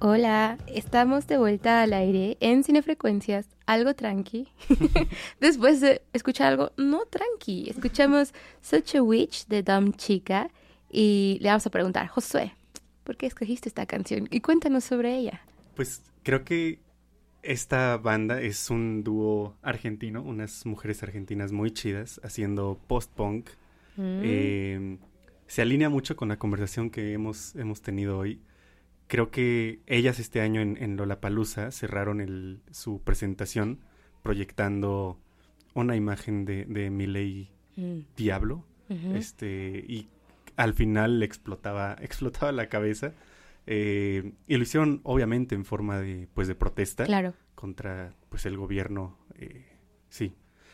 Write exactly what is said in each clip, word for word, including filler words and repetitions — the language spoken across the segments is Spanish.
Hola, estamos de vuelta al aire en Cinefrecuencias, algo tranqui. Después de escuchar algo no tranqui, escuchamos Such a Witch de Dumb Chica y le vamos a preguntar, Josué, ¿por qué escogiste esta canción? Y cuéntanos sobre ella. Pues creo que esta banda es un dúo argentino, unas mujeres argentinas muy chidas haciendo post-punk. Mm. Eh, se alinea mucho con la conversación que hemos, hemos tenido hoy. Creo que ellas este año en, en Lollapalooza cerraron el, su presentación proyectando una imagen de, de Milei mm. Diablo. Uh-huh. Este, y al final le explotaba, explotaba la cabeza. Eh, y lo hicieron obviamente en forma de, pues, de protesta. Claro. Contra pues el gobierno. Eh, sí.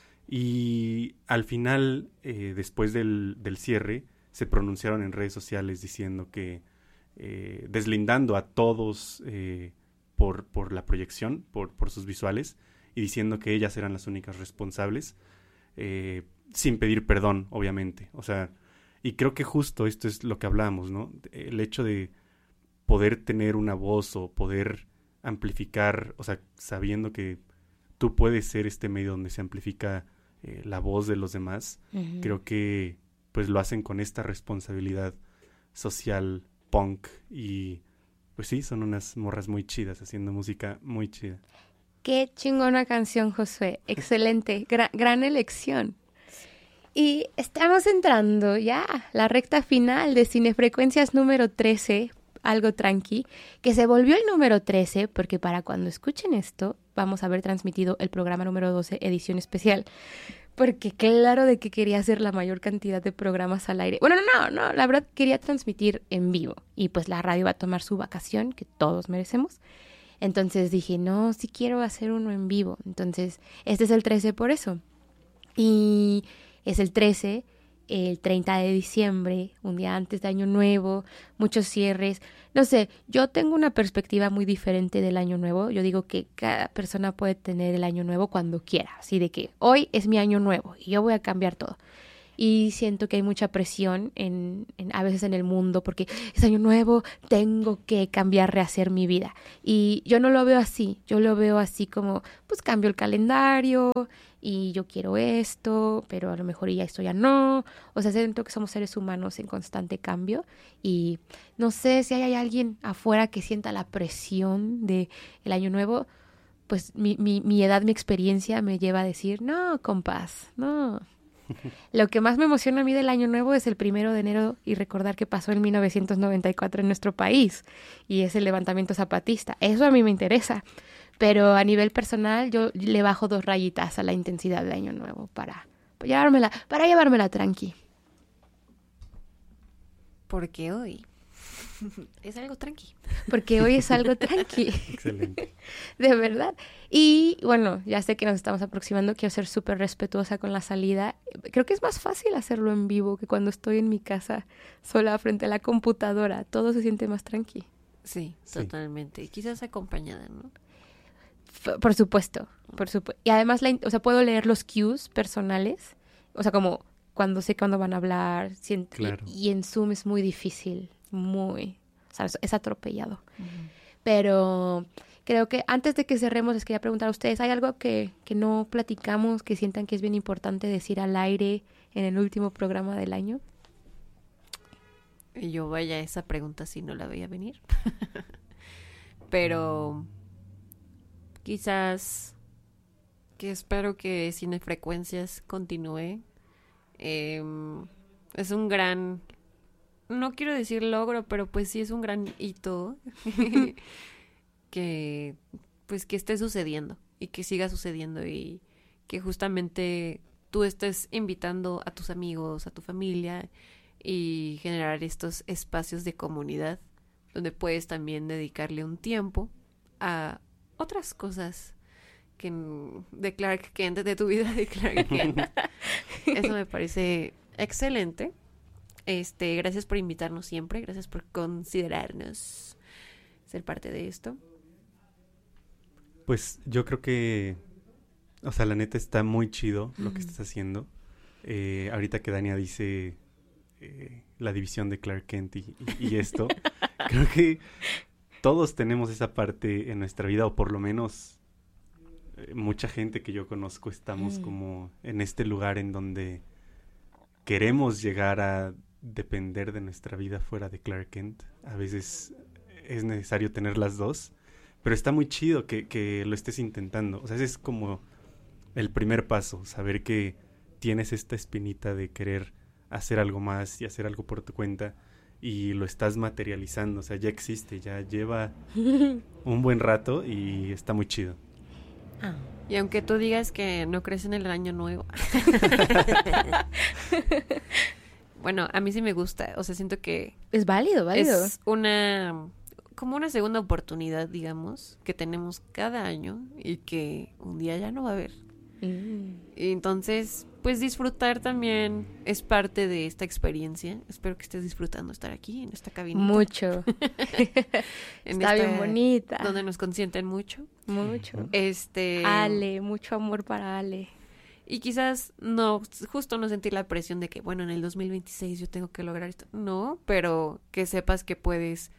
Y al final, eh, después del, del cierre, se pronunciaron en redes sociales diciendo que Eh, deslindando a todos eh, por, por la proyección, por, por sus visuales, y diciendo que ellas eran las únicas responsables, eh, sin pedir perdón, obviamente. O sea, y creo que justo esto es lo que hablábamos, ¿no? El hecho de poder tener una voz o poder amplificar, o sea, sabiendo que tú puedes ser este medio donde se amplifica eh, la voz de los demás, uh-huh. Creo que pues lo hacen con esta responsabilidad social punk y pues sí, son unas morras muy chidas haciendo música muy chida. Qué chingona canción, Josué. Excelente, Gra- gran elección. Y estamos entrando ya a la recta final de Cinefrecuencias número trece, algo tranqui, que se volvió el número trece porque para cuando escuchen esto vamos a haber transmitido el programa número doce, edición especial. Porque claro de que quería hacer la mayor cantidad de programas al aire. Bueno, no, no, no, la verdad quería transmitir en vivo. Y pues la radio va a tomar su vacación, que todos merecemos. Entonces dije, no, sí quiero hacer uno en vivo. Entonces, este es el trece por eso. Y es el trece, el treinta de diciembre, un día antes de Año Nuevo, muchos cierres. No sé, yo tengo una perspectiva muy diferente del Año Nuevo. Yo digo que cada persona puede tener el Año Nuevo cuando quiera. Así de que hoy es mi Año Nuevo y yo voy a cambiar todo. Y siento que hay mucha presión en, en a veces en el mundo porque es Año Nuevo, tengo que cambiar, rehacer mi vida. Y yo no lo veo así. Yo lo veo así como, pues cambio el calendario y yo quiero esto, pero a lo mejor ya esto ya no. O sea, siento que somos seres humanos en constante cambio y no sé si hay alguien afuera que sienta la presión de el Año Nuevo, pues mi, mi, mi edad, mi experiencia me lleva a decir, no, compás, no. Lo que más me emociona a mí del Año Nuevo es el primero de enero y recordar que pasó en mil novecientos noventa y cuatro en nuestro país y es el levantamiento zapatista. Eso a mí me interesa. Pero a nivel personal yo le bajo dos rayitas a la intensidad del Año Nuevo para, para llevármela, para llevármela tranqui. Porque hoy es algo tranqui. Porque hoy es algo tranqui. Excelente. De verdad. Y bueno, ya sé que nos estamos aproximando, quiero ser súper respetuosa con la salida. Creo que es más fácil hacerlo en vivo que cuando estoy en mi casa sola frente a la computadora. Todo se siente más tranqui. Sí, sí. Totalmente. Y quizás acompañada, ¿no? Por supuesto, por supuesto. Y además, la, o sea, puedo leer los cues personales, o sea, como cuando sé cuándo van a hablar, si, claro. y, y en Zoom es muy difícil, muy, o sea, es, es atropellado. Uh-huh. Pero creo que antes de que cerremos les quería preguntar a ustedes, ¿hay algo que, que no platicamos, que sientan que es bien importante decir al aire en el último programa del año? Y yo vaya, esa pregunta sí no la veía venir. Pero quizás que espero que Cinefrecuencias continúe. Eh, es un gran, no quiero decir logro, pero pues sí es un gran hito que pues que esté sucediendo y que siga sucediendo y que justamente tú estés invitando a tus amigos, a tu familia y generar estos espacios de comunidad donde puedes también dedicarle un tiempo a otras cosas que de Clark Kent, de tu vida de Clark Kent. Eso me parece excelente. Este, gracias por invitarnos siempre, gracias por considerarnos ser parte de esto. Pues yo creo que, o sea, la neta está muy chido lo que estás haciendo. Eh, ahorita que Dania dice eh, la división de Clark Kent y, y, y esto, creo que todos tenemos esa parte en nuestra vida, o por lo menos eh, mucha gente que yo conozco estamos mm. como en este lugar en donde queremos llegar a depender de nuestra vida fuera de Clark Kent. A veces es necesario tener las dos, pero está muy chido que, que lo estés intentando. O sea, ese es como el primer paso, saber que tienes esta espinita de querer hacer algo más y hacer algo por tu cuenta, y lo estás materializando. O sea, ya existe, ya lleva un buen rato y está muy chido. Ah. Y aunque tú digas que no crees en el año nuevo. Bueno, a mí sí me gusta. O sea, siento que... Es válido, válido. Es una... como una segunda oportunidad, digamos, que tenemos cada año y que un día ya no va a haber. Mm. Y entonces, pues disfrutar también es parte de esta experiencia. Espero que estés disfrutando estar aquí en esta cabina. Mucho. Está esta, bien bonita. Donde nos consienten mucho. Mucho. Este. Ale, mucho amor para Ale. Y quizás no, justo no sentir la presión de que, bueno, en el dos mil veintiséis yo tengo que lograr esto. No, pero que sepas que puedes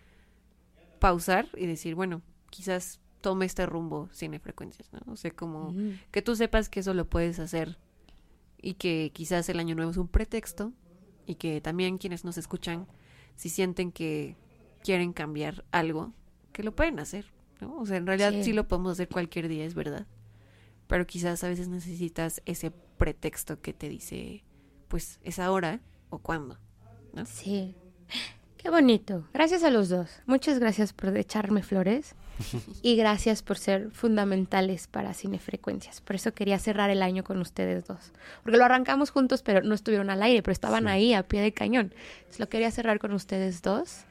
pausar y decir, bueno, quizás tome este rumbo Cinefrecuencias, ¿no? O sea, como mm. que tú sepas que eso lo puedes hacer y que quizás el año nuevo es un pretexto, y que también quienes nos escuchan, si sienten que quieren cambiar algo, que lo pueden hacer, ¿no? O sea, en realidad sí, sí lo podemos hacer cualquier día, es verdad. Pero quizás a veces necesitas ese pretexto que te dice, pues, es ahora o cuándo, ¿no? Sí. Qué bonito. Gracias a los dos. Muchas gracias por echarme flores y gracias por ser fundamentales para Cinefrecuencias. Por eso quería cerrar el año con ustedes dos. Porque lo arrancamos juntos, pero no estuvieron al aire, pero estaban sí. ahí a pie de cañón. Entonces lo quería cerrar con ustedes dos.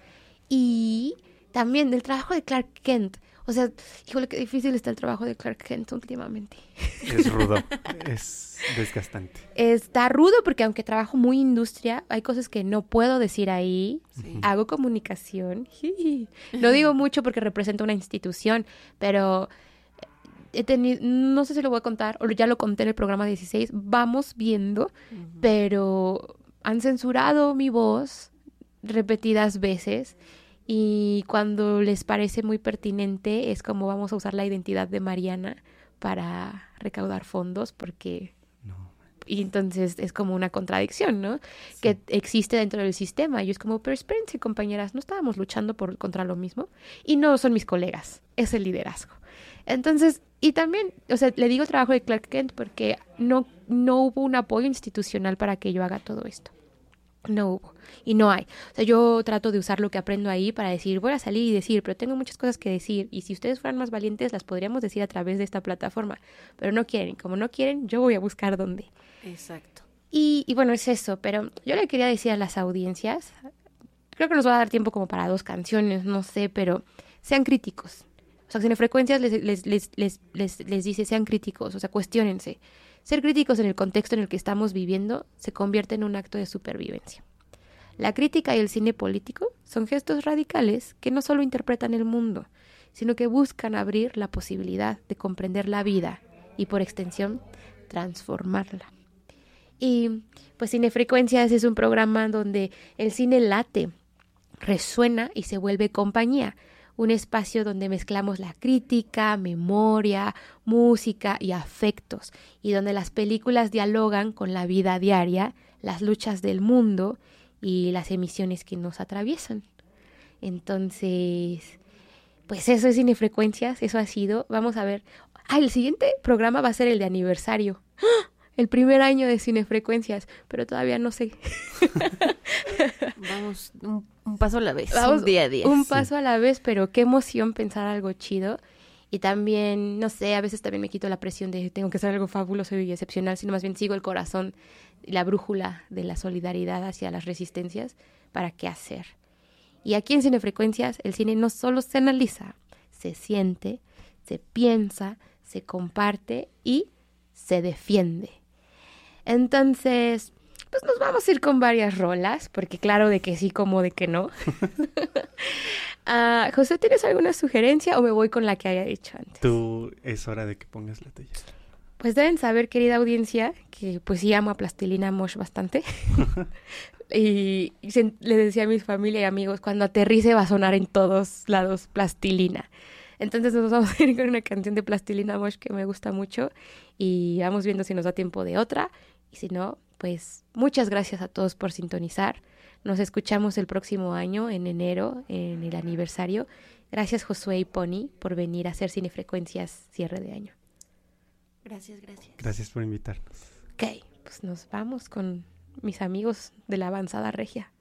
Y también del trabajo de Clark Kent. O sea, híjole, qué difícil está el trabajo de Clark Kent últimamente. Es rudo, es desgastante. Está rudo porque aunque trabajo muy industria, hay cosas que no puedo decir ahí. Sí. Hago comunicación. No digo mucho porque represento una institución, pero he tenido, no sé si lo voy a contar, o ya lo conté en el programa dieciséis, vamos viendo, uh-huh. pero han censurado mi voz repetidas veces. Y cuando les parece muy pertinente es como vamos a usar la identidad de Mariana para recaudar fondos, porque... No. Y entonces es como una contradicción, ¿no? Sí. Que existe dentro del sistema. Y es como, pero espérense, compañeras, ¿no estábamos luchando por contra lo mismo? Y no son mis colegas, es el liderazgo. Entonces, y también, o sea, le digo trabajo de Clark Kent porque no, no hubo un apoyo institucional para que yo haga todo esto. No hubo. Y no hay. O sea, yo trato de usar lo que aprendo ahí para decir, voy a salir y decir, pero tengo muchas cosas que decir. Y si ustedes fueran más valientes, las podríamos decir a través de esta plataforma. Pero no quieren. Como no quieren, yo voy a buscar dónde. Exacto. Y, y bueno, es eso. Pero yo le quería decir a las audiencias, creo que nos va a dar tiempo como para dos canciones, no sé, pero sean críticos. O sea, Cinefrecuencias les, les, les, les, les, les dice, sean críticos. O sea, cuestiónense. Ser críticos en el contexto en el que estamos viviendo se convierte en un acto de supervivencia. La crítica y el cine político son gestos radicales que no solo interpretan el mundo, sino que buscan abrir la posibilidad de comprender la vida y, por extensión, transformarla. Y pues Cinefrecuencias es un programa donde el cine late, resuena y se vuelve compañía. Un espacio donde mezclamos la crítica, memoria, música y afectos, y donde las películas dialogan con la vida diaria, las luchas del mundo y las emisiones que nos atraviesan. Entonces, pues eso es Cinefrecuencias, eso ha sido. Vamos a ver. Ah, el siguiente programa va a ser el de aniversario. ¡Ah! El primer año de Cinefrecuencias, pero todavía no sé. Vamos un, un paso a la vez, Vamos, un día a día. Un paso sí. a la vez, pero qué emoción pensar algo chido. Y también, no sé, a veces también me quito la presión de tengo que hacer algo fabuloso y excepcional, sino más bien sigo el corazón, la brújula de la solidaridad hacia las resistencias para qué hacer. Y aquí en Cinefrecuencias el cine no solo se analiza, se siente, se piensa, se comparte y se defiende. Entonces, pues nos vamos a ir con varias rolas, porque claro de que sí como de que no. uh, José, ¿tienes alguna sugerencia o me voy con la que haya dicho antes? Tú, es hora de que pongas la tuya. Pues deben saber, querida audiencia, que pues sí amo a Plastilina Mosh bastante. y y se- le decía a mi familia y amigos, cuando aterrice va a sonar en todos lados Plastilina. Entonces nos vamos a ir con una canción de Plastilina Mosh que me gusta mucho y vamos viendo si nos da tiempo de otra. Y si no, pues muchas gracias a todos por sintonizar. Nos escuchamos el próximo año, en enero, en el aniversario. Gracias Josué y Pony por venir a hacer Cinefrecuencias cierre de año. Gracias, gracias. Gracias por invitarnos. Ok, pues nos vamos con mis amigos de la avanzada regia.